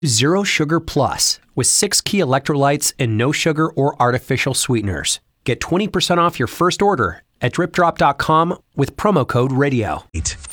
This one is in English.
Zero Sugar Plus with 6 key electrolytes and no sugar or artificial sweeteners. Get 20% off your first order at dripdrop.com with promo code radio.